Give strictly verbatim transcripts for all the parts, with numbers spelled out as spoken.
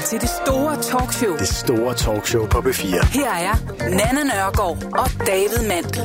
til det store talkshow. Det store talkshow på B fire. Her er Nanna Nørgaard og David Mandel.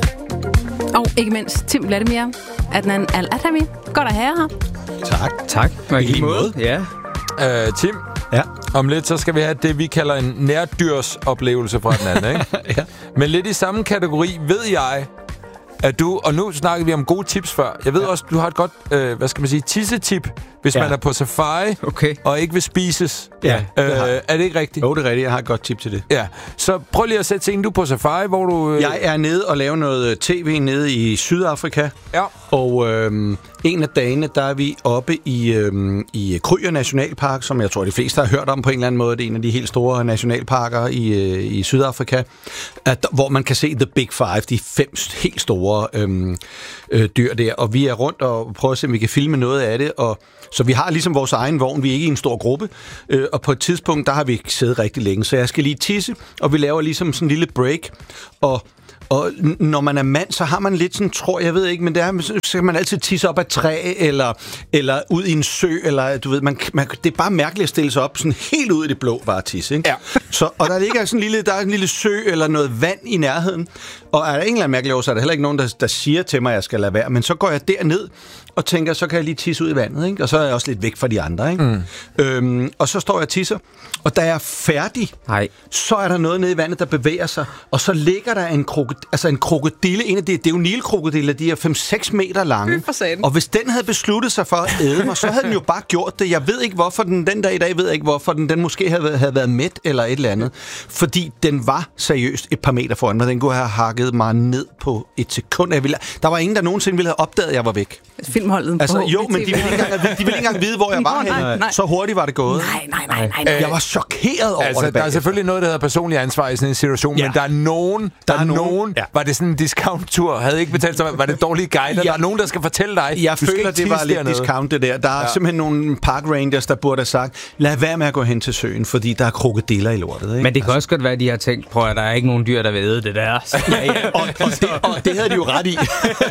Og ikke mindst Tim Vladimir, Adnan Al-Adhami. Godt at have her. Tak. Tak. I lige måde. Ja. Uh, Tim, ja. Om lidt så skal vi have det, vi kalder en nærdyrsoplevelse fra den anden, ikke? Ja. Men lidt i samme kategori ved jeg, at du, og nu snakker vi om gode tips før. Jeg ved ja. også, du har et godt, øh, hvad skal man sige, tissetip, hvis ja. man er på safari okay. og ikke vil spises. Ja, øh, det er det ikke rigtigt? Jo, det er rigtigt. Jeg har et godt tip til det. Ja, så prøv lige at sætte scenen. Du er på safari, hvor du... Øh... Jeg er nede og laver noget tv nede i Sydafrika. Ja. Og øh, en af dagene, der er vi oppe i, øh, i Kruger Nationalpark, som jeg tror, de fleste har hørt om på en eller anden måde. Det er en af de helt store nationalparker i, øh, i Sydafrika, at, hvor man kan se The Big Five, de fem helt store øh, øh, dyr der. Og vi er rundt og prøver at se, om vi kan filme noget af det. Og, så vi har ligesom vores egen vogn. Vi er ikke i en stor gruppe. Øh, og på et tidspunkt, der har vi siddet rigtig længe. Så jeg skal lige tisse, og vi laver ligesom sådan en lille break. Og Og når man er mand, så har man lidt sådan, tror jeg, ved ikke, men det er, så kan man altid tisse op ad træ, eller, eller ud i en sø, eller du ved, man, man, det er bare mærkeligt at stille sig op sådan helt ud i det blå, bare tisse, ikke? Ja. Så, og der ligger sådan en lille, der er en lille sø, eller noget vand i nærheden, og er der en eller anden mærkelig årsag, er der heller ikke nogen, der, der siger til mig, at jeg skal lade være, men så går jeg derned, og tænker, så kan jeg lige tisse ud i vandet, ikke? Og så er jeg også lidt væk fra de andre, ikke? Mm. Øhm, og så står jeg og tisser, og da jeg er færdig, Hej. så er der noget nede i vandet, der bevæger sig, og så ligger der en, krokod- altså en krokodille, en af de, det er jo nilkrokodiller, de er fem seks meter lange, og hvis den havde besluttet sig for at æde mig, så havde den jo bare gjort det. Jeg ved ikke, hvorfor den, den dag i dag ved jeg ikke, hvorfor den, den måske havde, havde været mæt eller et eller andet, fordi den var seriøst et par meter foran mig. Den kunne have hakket mig ned på et sekund. Jeg ville, der var ingen, der nogensinde ville have opdaget, at jeg var væk. Filmholdet altså, jo, men de ville, ikke engang, de ville ikke engang vide, hvor jeg var nej, nej, nej. Så hurtigt var det gået. Nej, nej, nej, nej, nej. Jeg var chokeret over altså, det der er selvfølgelig noget, der hedder personlig ansvar i sådan en situation, ja. men der er nogen, der, der er nogen, ja. var det sådan en discount-tur, havde ikke betalt sig, var det dårlige guide, ja. der er nogen, der skal fortælle dig. Jeg føler, det var lidt dernede. Discount det der. Der er ja. simpelthen nogle park rangers, der burde have sagt, lad være med at gå hen til søen, fordi der er krokodiller i lortet. Ikke? Men det kan altså også godt være, at de har tænkt, prøv at der er ikke nogen dyr, der vil æde det der. ja, ja. Og, og, det, og det havde de jo ret i.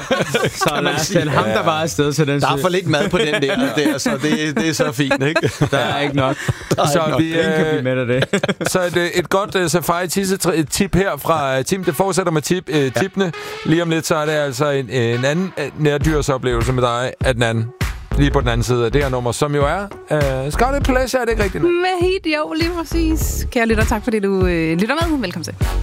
Så lad os sende ham, der var afsted til den sø. Der er for lidt mad på den der, der så det, det er så fint, ikke? Der er ikke nok. Er så ikke vi nok. Kan blive med af det. Så et, et godt uh, safari-tip her fra uh, Tim. Det fortsætter med tip, uh, tippene. Lige om lidt, så er det altså en, en anden uh, nærdyrsoplevelse med dig, Adnan. Lige på den anden side af det her nummer, som jo er uh, Scarlet Pleasure, er det ikke rigtigt? Med hit, jo, lige præcis. Kære lytter, tak fordi du uh, lytter med. Velkommen til.